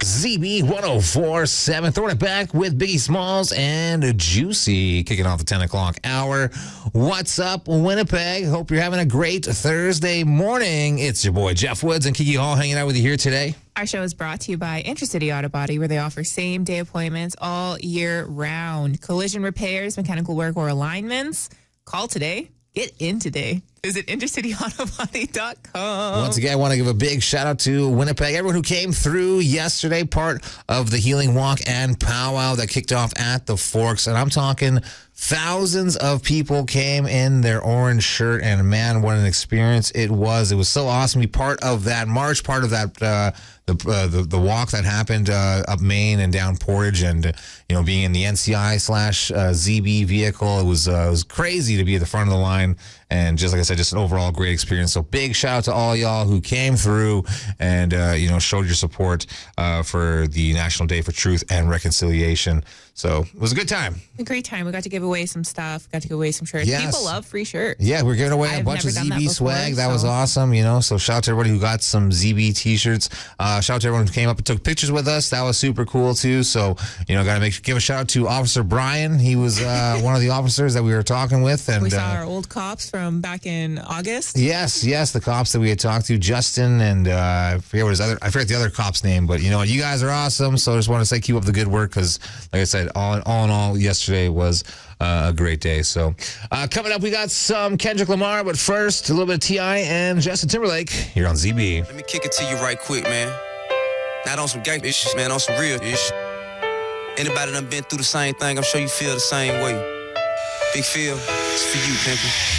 ZB 104.7. Throwing it back with Biggie Smalls and Juicy, kicking off the 10 o'clock hour. What's up, Winnipeg? Hope you're having a great Thursday morning. It's your boy Jeff Woods and Kiki Hall hanging out with you here today. Our show is brought to you by Intercity Auto Body, where they offer same-day appointments all year round. Collision repairs, mechanical work, or alignments. Call today. Get in today. Visit intercityautobody.com. Once again, I want to give a big shout out to Winnipeg, everyone who came through yesterday, part of the Healing Walk and Powwow that kicked off at the Forks. And I'm talking thousands of people came in their orange shirt, and man, what an experience it was. It was so awesome to be part of that march, part of that the walk that happened up Main and down Portage, and being in the NCI/ZB vehicle. It was crazy to be at the front of the line, and just like I said, just an overall great experience. So big shout out to all y'all who came through and showed your support for the National Day for Truth and Reconciliation. So it was a good time. A great time. We got to give away some stuff. Got to give away some shirts. Yes. People love free shirts. Yeah, we're giving away a bunch of ZB swag. That was awesome. So shout out to everybody who got some ZB t-shirts. Shout out to everyone who came up and took pictures with us. That was super cool too. So got to give a shout out to Officer Brian. He was one of the officers that we were talking with, and we saw our old cops from back in August. Yes, the cops that we had talked to, Justin, and I forget the other cop's name, but you guys are awesome. So I just want to say keep up the good work, because like I said, all in all, yesterday was a great day. So coming up, we got some Kendrick Lamar, but first, a little bit of T.I. and Justin Timberlake here on ZB. Let me kick it to you right quick, man. Not on some gang issues, man, on some real issues. Anybody done been through the same thing, I'm sure you feel the same way. Big Phil, it's for you, pimpin'.